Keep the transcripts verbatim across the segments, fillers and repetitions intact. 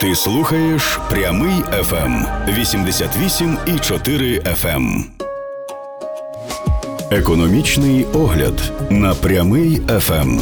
Ти слухаєш Прямий еф ем вісімдесят вісім і чотири еф ем. Економічний огляд на Прямий еф ем.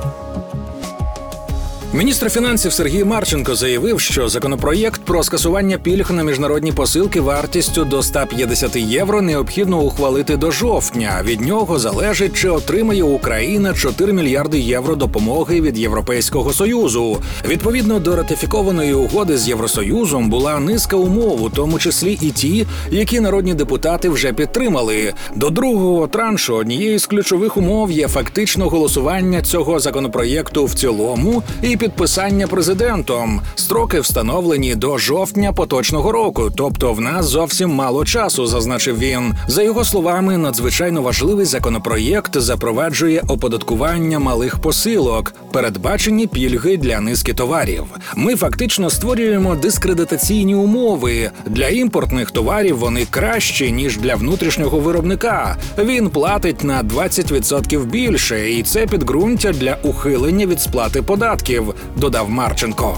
Міністр фінансів Сергій Марченко заявив, що законопроєкт про скасування пільг на міжнародні посилки вартістю до сто п'ятдесят євро необхідно ухвалити до жовтня. Від нього залежить, чи отримає Україна чотири мільярди євро допомоги від Європейського Союзу. Відповідно до ратифікованої угоди з Євросоюзом була низка умов, у тому числі і ті, які народні депутати вже підтримали. До другого траншу однією з ключових умов є фактично голосування цього законопроєкту в цілому і підписання президентом. Строки встановлені до жовтня поточного року, тобто в нас зовсім мало часу, зазначив він. За його словами, надзвичайно важливий законопроєкт запроваджує оподаткування малих посилок, передбачені пільги для низки товарів. Ми фактично створюємо дискредитаційні умови. Для імпортних товарів вони кращі, ніж для внутрішнього виробника. Він платить на двадцять відсотків більше, і це підґрунтя для ухилення від сплати податків, додав Марченко.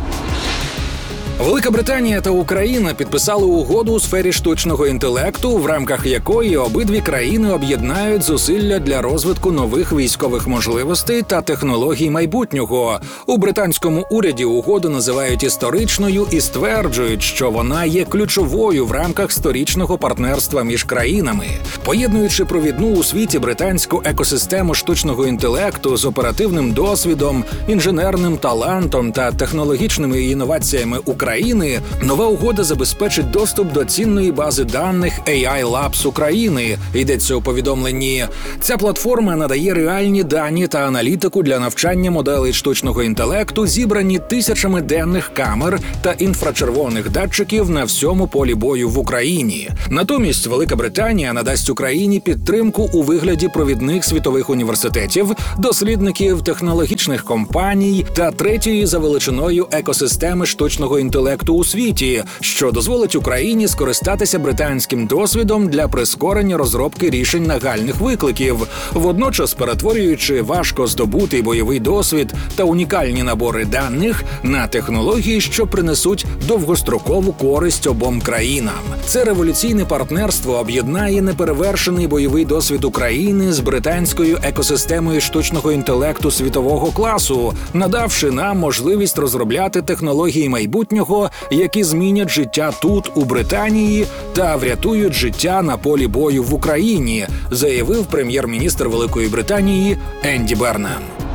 Велика Британія та Україна підписали угоду у сфері штучного інтелекту, в рамках якої обидві країни об'єднають зусилля для розвитку нових військових можливостей та технологій майбутнього. У британському уряді угоду називають історичною і стверджують, що вона є ключовою в рамках сторічного партнерства між країнами. Поєднуючи провідну у світі британську екосистему штучного інтелекту з оперативним досвідом, інженерним талантом та технологічними інноваціями України, України, нова угода забезпечить доступ до цінної бази даних ей ай Labs України, йдеться у повідомленні. Ця платформа надає реальні дані та аналітику для навчання моделей штучного інтелекту, зібрані тисячами денних камер та інфрачервоних датчиків на всьому полі бою в Україні. Натомість Велика Британія надасть Україні підтримку у вигляді провідних світових університетів, дослідників, технологічних компаній та третьої за величиною екосистеми штучного інтелекту інтелекту у світі, що дозволить Україні скористатися британським досвідом для прискорення розробки рішень нагальних викликів, водночас перетворюючи важко здобутий бойовий досвід та унікальні набори даних на технології, що принесуть довгострокову користь обом країнам. Це революційне партнерство об'єднає неперевершений бойовий досвід України з британською екосистемою штучного інтелекту світового класу, надавши нам можливість розробляти технології майбутнього, які змінять життя тут, у Британії, та врятують життя на полі бою в Україні, заявив прем'єр-міністр Великої Британії Енді Бернем.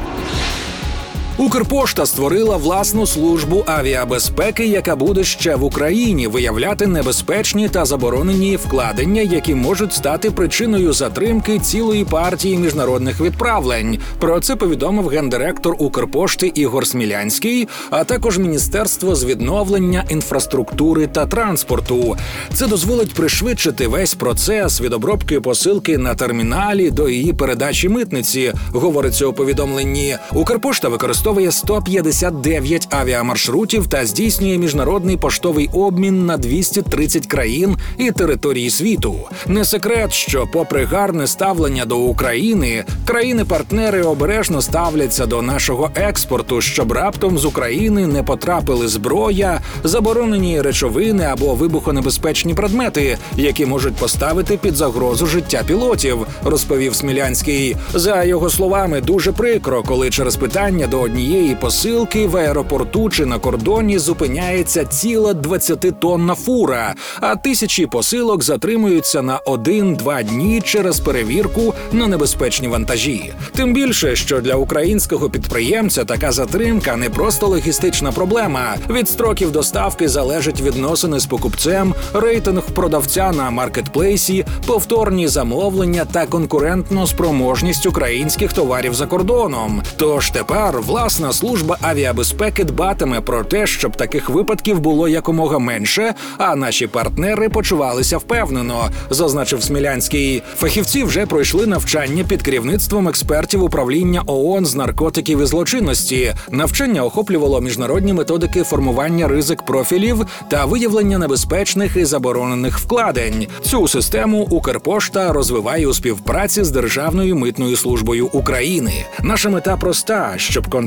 Укрпошта створила власну службу авіабезпеки, яка буде ще в Україні виявляти небезпечні та заборонені вкладення, які можуть стати причиною затримки цілої партії міжнародних відправлень. Про це повідомив гендиректор Укрпошти Ігор Смілянський, а також Міністерство з відновлення інфраструктури та транспорту. Це дозволить пришвидшити весь процес від обробки посилки на терміналі до її передачі митниці, говориться у повідомленні. Укрпошта використовує сто п'ятдесят дев'ять авіамаршрутів та здійснює міжнародний поштовий обмін на двісті тридцять країн і території світу. Не секрет, що попри гарне ставлення до України, країни-партнери обережно ставляться до нашого експорту, щоб раптом з України не потрапили зброя, заборонені речовини або вибухонебезпечні предмети, які можуть поставити під загрозу життя пілотів, розповів Смілянський. За його словами, дуже прикро, коли через питання до однієї Однієї посилки в аеропорту чи на кордоні зупиняється ціла двадцятитонна фура, а тисячі посилок затримуються на один-два дні через перевірку на небезпечні вантажі. Тим більше, що для українського підприємця така затримка не просто логістична проблема. Від строків доставки залежать відносини з покупцем, рейтинг продавця на маркетплейсі, повторні замовлення та конкурентну спроможність українських товарів за кордоном. Тож тепер власне Власна служба авіабезпеки дбатиме про те, щоб таких випадків було якомога менше, а наші партнери почувалися впевнено, зазначив Смілянський. Фахівці вже пройшли навчання під керівництвом експертів управління ООН з наркотиків і злочинності. Навчання охоплювало міжнародні методики формування ризик-профілів та виявлення небезпечних і заборонених вкладень. Цю систему Укрпошта розвиває у співпраці з Державною митною службою України. Наша мета проста – щоб контроль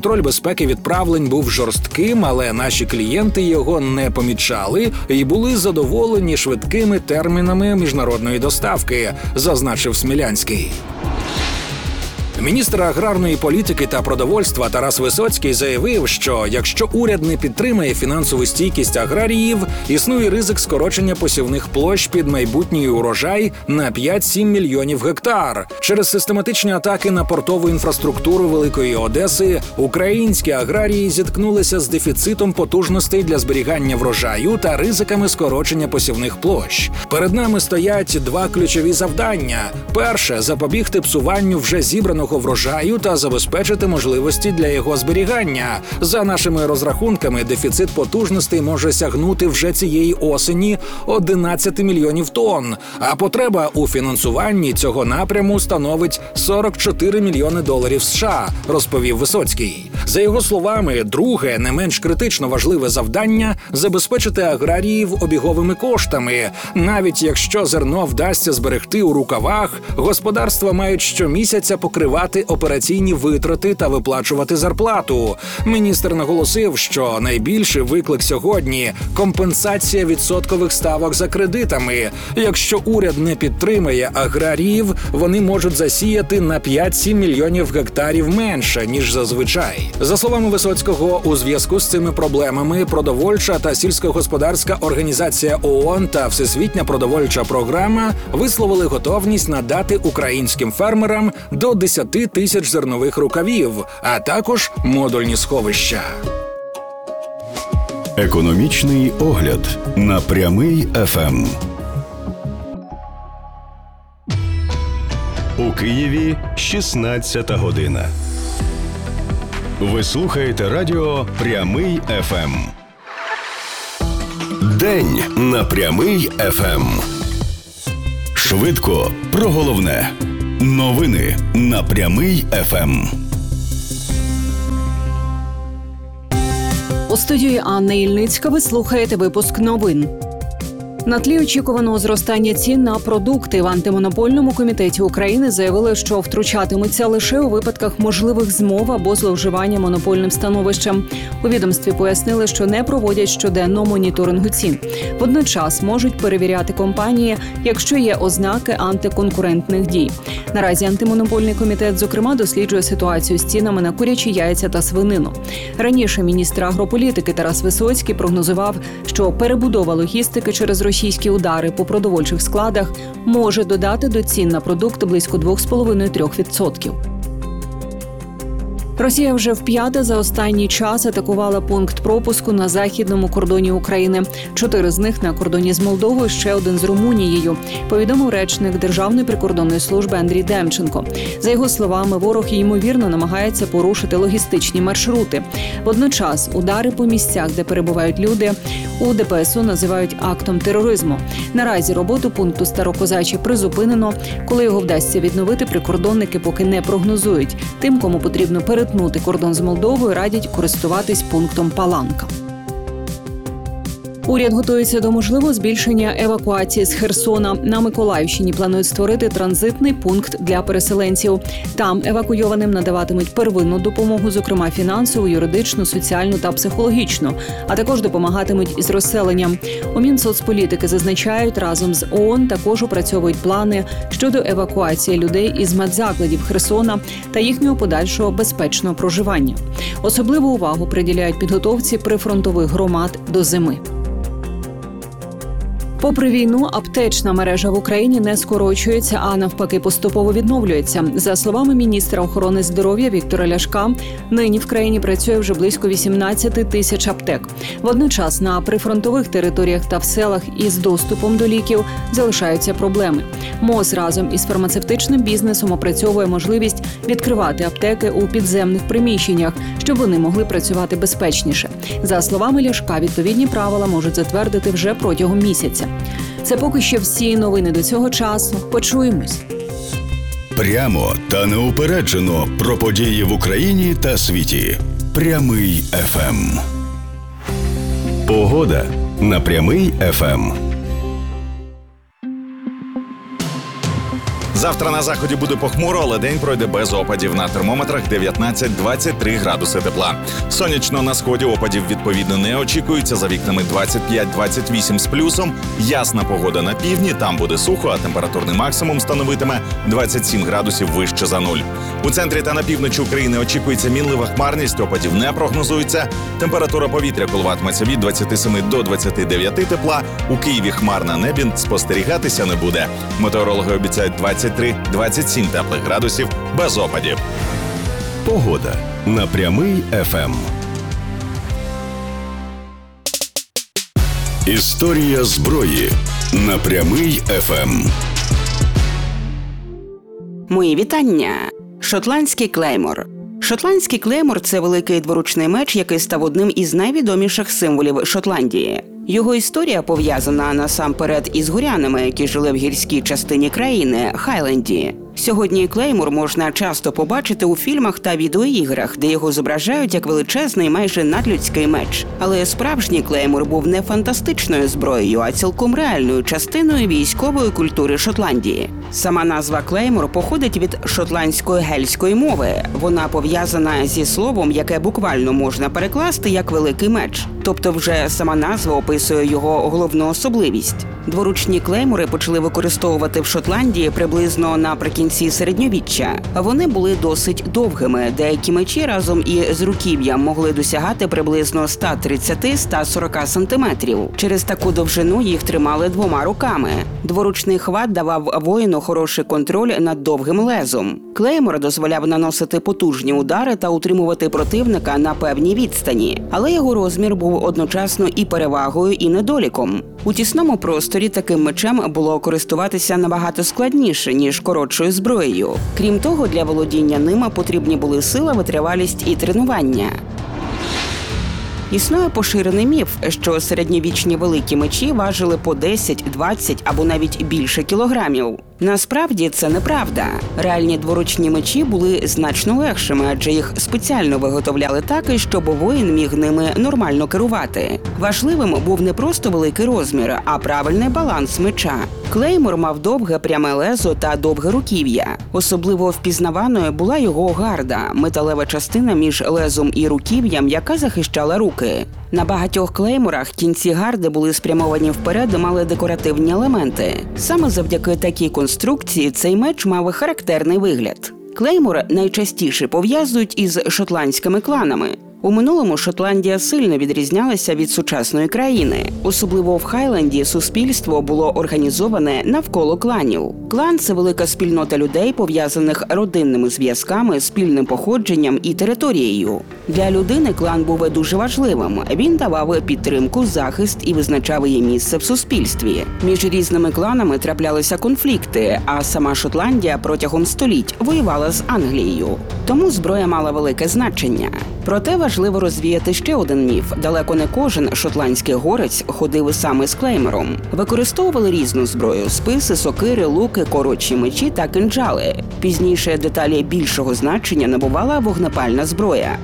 Контроль безпеки відправлень був жорстким, але наші клієнти його не помічали і були задоволені швидкими термінами міжнародної доставки, зазначив Смілянський. Міністр аграрної політики та продовольства Тарас Висоцький заявив, що якщо уряд не підтримає фінансову стійкість аграріїв, існує ризик скорочення посівних площ під майбутній урожай на п'ять-сім мільйонів гектар. Через систематичні атаки на портову інфраструктуру Великої Одеси українські аграрії зіткнулися з дефіцитом потужностей для зберігання врожаю та ризиками скорочення посівних площ. Перед нами стоять два ключові завдання. Перше – запобігти псуванню вже зібраного врожаю та забезпечити можливості для його зберігання. За нашими розрахунками, дефіцит потужностей може сягнути вже цієї осені одинадцять мільйонів тонн, а потреба у фінансуванні цього напряму становить сорок чотири мільйони доларів США, розповів Висоцький. За його словами, друге, не менш критично важливе завдання – забезпечити аграріїв обіговими коштами. Навіть якщо зерно вдасться зберегти у рукавах, господарства мають щомісяця покривати операційні витрати та виплачувати зарплату. Міністр наголосив, що найбільший виклик сьогодні – компенсація відсоткових ставок за кредитами. Якщо уряд не підтримає аграріїв, вони можуть засіяти на п'ять-сім мільйонів гектарів менше, ніж зазвичай. За словами Висоцького, у зв'язку з цими проблемами Продовольча та сільськогосподарська організація ООН та Всесвітня продовольча програма висловили готовність надати українським фермерам до десять тисяч зернових рукавів, а також модульні сховища. Економічний огляд на Прямий еф ем. У Києві шістнадцята година. Ви слухаєте радіо Прямий еф ем. День на Прямий еф ем. Швидко про головне. Новини на Прямий еф ем. У студії Анна Ільницька ви слухаєте випуск новин. На тлі очікуваного зростання цін на продукти в Антимонопольному комітеті України заявили, що втручатимуться лише у випадках можливих змов або зловживання монопольним становищем. У відомстві пояснили, що не проводять щоденного моніторингу цін. Водночас можуть перевіряти компанії, якщо є ознаки антиконкурентних дій. Наразі Антимонопольний комітет, зокрема, досліджує ситуацію з цінами на курячі яйця та свинину. Раніше міністр агрополітики Тарас Висоцький прогнозував, що перебудова логістики через російські удари по продовольчих складах може додати до цін на продукти близько два з половиною - три відсотки. Росія вже вп'яте за останній час атакувала пункт пропуску на західному кордоні України. Чотири з них на кордоні з Молдовою, ще один з Румунією, повідомив речник Державної прикордонної служби Андрій Демченко. За його словами, ворог ймовірно намагається порушити логістичні маршрути. Водночас удари по місцях, де перебувають люди, у Де Пе Ес У називають актом тероризму. Наразі роботу пункту Старокозачі призупинено. Коли його вдасться відновити, прикордонники поки не прогнозують. Тим, кому потрібно перетнути Перетнути кордон з Молдовою, радять користуватись пунктом Паланка. Уряд готується до можливого збільшення евакуації з Херсона. На Миколаївщині планують створити транзитний пункт для переселенців. Там евакуйованим надаватимуть первинну допомогу, зокрема фінансову, юридичну, соціальну та психологічну, а також допомагатимуть із розселенням. У Мінсоцполітики зазначають, разом з ООН також опрацьовують плани щодо евакуації людей із медзакладів Херсона та їхнього подальшого безпечного проживання. Особливу увагу приділяють підготовці прифронтових громад до зими. Попри війну, аптечна мережа в Україні не скорочується, а навпаки поступово відновлюється. За словами міністра охорони здоров'я Віктора Ляшка, нині в країні працює вже близько вісімнадцять тисяч аптек. Водночас на прифронтових територіях та в селах із доступом до ліків залишаються проблеми. МОЗ разом із фармацевтичним бізнесом опрацьовує можливість відкривати аптеки у підземних приміщеннях, щоб вони могли працювати безпечніше. За словами Ляшка, відповідні правила можуть затвердити вже протягом місяця. Це поки що всі новини до цього часу. Почуємось. Прямо та неупереджено про події в Україні та світі. Прямий еф ем. Погода на Прямий еф ем. Завтра на заході буде похмуро, але день пройде без опадів. На термометрах дев'ятнадцять-двадцять три градуси тепла. Сонячно на сході опадів відповідно не очікується. За вікнами двадцять п'ять - двадцять вісім з плюсом. Ясна погода на півдні, там буде сухо, а температурний максимум становитиме двадцять сім градусів вище за нуль. У центрі та на півночі України очікується мінлива хмарність, опадів не прогнозується. Температура повітря коливатиметься від двадцяти семи до двадцяти дев'яти тепла. У Києві хмар на небі спостерігатися не буде. Метеорологи обіцяють двадцять три - двадцять сім теплих градусів без опадів. Погода на Прямий еф ем. Історія зброї на Прямий еф ем. Мої вітання. Шотландський клеймор. Шотландський клеймор – це великий дворучний меч, який став одним із найвідоміших символів Шотландії. Його історія пов'язана насамперед із горянами, які жили в гірській частині країни – Хайленді. Сьогодні клеймор можна часто побачити у фільмах та відеоіграх, де його зображають як величезний, майже надлюдський меч. Але справжній клеймор був не фантастичною зброєю, а цілком реальною частиною військової культури Шотландії. Сама назва клеймор походить від шотландської гельської мови. Вона пов'язана зі словом, яке буквально можна перекласти як «великий меч». Тобто вже сама назва описує його головну особливість. Дворучні клеймори почали використовувати в Шотландії приблизно наприкінці середньовіччя. Вони були досить довгими. Деякі мечі разом із руків'ям могли досягати приблизно сто тридцять - сто сорок сантиметрів. Через таку довжину їх тримали двома руками. Дворучний хват давав воїну хороший контроль над довгим лезом. Клеймор дозволяв наносити потужні удари та утримувати противника на певній відстані. Але його розмір був одночасно і перевагою, і недоліком. У тісному просторі таким мечем було користуватися набагато складніше, ніж коротшою зброєю. Крім того, для володіння ними потрібні були сила, витривалість і тренування. Існує поширений міф, що середньовічні великі мечі важили по десять, двадцять або навіть більше кілограмів. Насправді це неправда. Реальні дворучні мечі були значно легшими, адже їх спеціально виготовляли так, щоб воїн міг ними нормально керувати. Важливим був не просто великий розмір, а правильний баланс меча. Клеймор мав довге пряме лезо та довге руків'я. Особливо впізнаваною була його гарда – металева частина між лезом і руків'ям, яка захищала руки. На багатьох клейморах кінці гарди були спрямовані вперед і мали декоративні елементи. Саме завдяки такій конструкції цей меч мав характерний вигляд. Клеймор найчастіше пов'язують із шотландськими кланами. У минулому Шотландія сильно відрізнялася від сучасної країни. Особливо в Хайленді суспільство було організоване навколо кланів. Клан – це велика спільнота людей, пов'язаних родинними зв'язками, спільним походженням і територією. Для людини клан був дуже важливим. Він давав підтримку, захист і визначав її місце в суспільстві. Між різними кланами траплялися конфлікти, а сама Шотландія протягом століть воювала з Англією. Тому зброя мала велике значення. Проте важливо розвіяти ще один міф. Далеко не кожен шотландський горець ходив саме з клеймором. Використовували різну зброю – списи, сокири, луки, коротші мечі та кинджали. Пізніше деталі більшого значення набувала вогнепальна зброя.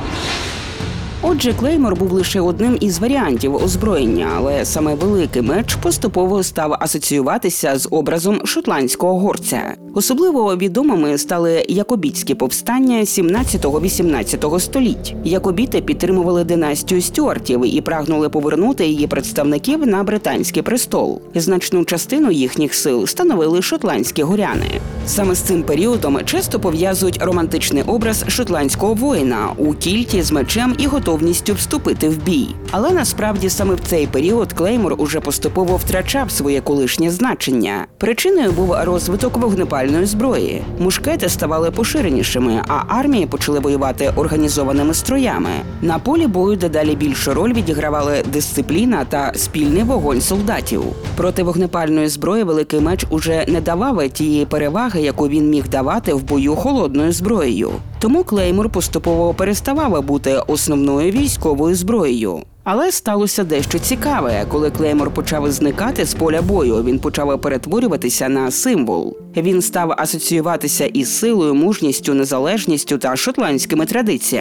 Отже, клеймор був лише одним із варіантів озброєння, але саме великий меч поступово став асоціюватися з образом шотландського горця. Особливо відомими стали якобітські повстання сімнадцятого-вісімнадцятого століть. Якобіти підтримували династію Стюартів і прагнули повернути її представників на британський престол. Значну частину їхніх сил становили шотландські горяни. Саме з цим періодом часто пов'язують романтичний образ шотландського воїна у кільті з мечем і готовністю вступити в бій. Але насправді саме в цей період клеймор уже поступово втрачав своє колишнє значення. Причиною був розвиток вогнепальної зброї. Мушкети ставали поширенішими, а армії почали воювати організованими строями. На полі бою дедалі більшу роль відігравали дисципліна та спільний вогонь солдатів. Проти вогнепальної зброї великий меч уже не давав тієї переваги, яку він міг давати в бою холодною зброєю. Тому клеймор поступово переставав бути основною військовою зброєю. Але сталося дещо цікаве. Коли клеймор почав зникати з поля бою, він почав перетворюватися на символ. Він став асоціюватися із силою, мужністю, незалежністю та шотландськими традиціями.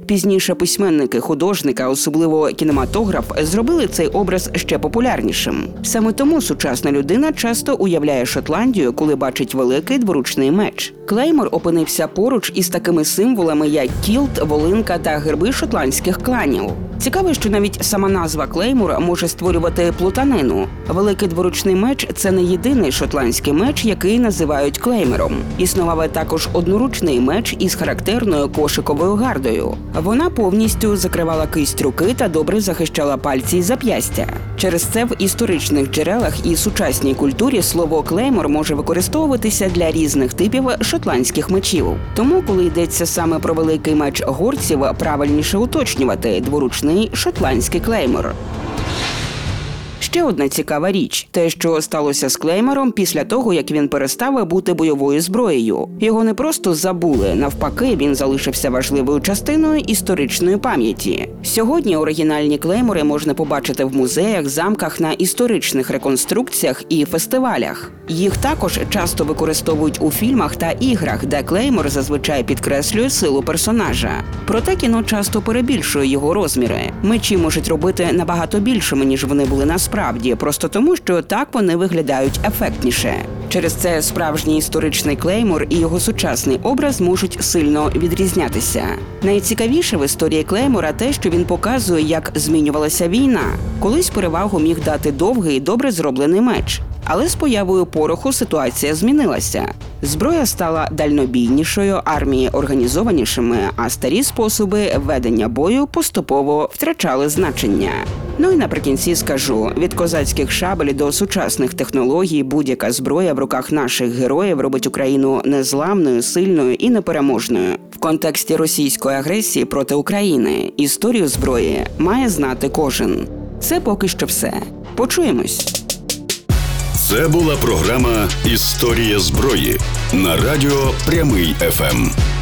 Пізніше письменники, художники, а особливо кінематограф, зробили цей образ ще популярнішим. Саме тому сучасна людина часто уявляє Шотландію, коли бачить великий дворучний меч. Клеймор опинився поруч із такими символами, як кілт, волинка та герби шотландських кланів. Цікаво, що навіть сама назва Клеймор може створювати плутанину. Великий дворучний меч – це не єдиний шотландський меч, який називають клеймером. Існував також одноручний меч із характерною кошиковою гардою. Вона повністю закривала кисть руки та добре захищала пальці і зап'ястя. Через це в історичних джерелах і сучасній культурі слово «клеймор» може використовуватися для різних типів шотландських мечів. Тому, коли йдеться саме про великий меч горців, правильніше уточнювати – дворучний шотландський клеймор. Ще одна цікава річ – те, що сталося з клеймором після того, як він перестав бути бойовою зброєю. Його не просто забули, навпаки, він залишився важливою частиною історичної пам'яті. Сьогодні оригінальні клеймори можна побачити в музеях, замках, на історичних реконструкціях і фестивалях. Їх також часто використовують у фільмах та іграх, де клеймор зазвичай підкреслює силу персонажа. Проте кіно часто перебільшує його розміри. Мечі можуть робити набагато більшими, ніж вони були насправді, просто тому, що так вони виглядають ефектніше. Через це справжній історичний клеймор і його сучасний образ можуть сильно відрізнятися. Найцікавіше в історії клеймора те, що він показує, як змінювалася війна. Колись перевагу міг дати довгий, добре зроблений меч. Але з появою пороху ситуація змінилася. Зброя стала дальнобійнішою, армії організованішими, а старі способи ведення бою поступово втрачали значення. Ну і наприкінці скажу, від козацьких шабель до сучасних технологій будь-яка зброя в руках наших героїв робить Україну незламною, сильною і непереможною. В контексті російської агресії проти України історію зброї має знати кожен. Це поки що все. Почуємось! Це була програма «Історія зброї» на радіо «Прямий еф ем».